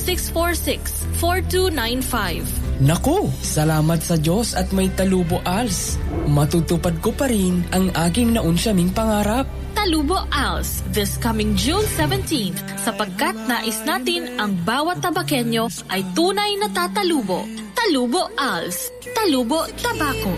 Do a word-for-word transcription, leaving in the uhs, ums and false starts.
six four six, four two nine five. Naku, salamat sa Diyos at may Talubo Als. Matutupad ko pa rin ang aking naunsyaming pangarap. Talubo Als this coming June seventeenth sapagkat nais natin ang bawat tabakenyo ay tunay na tatalubo. Talubo Als, Talubo Tabako.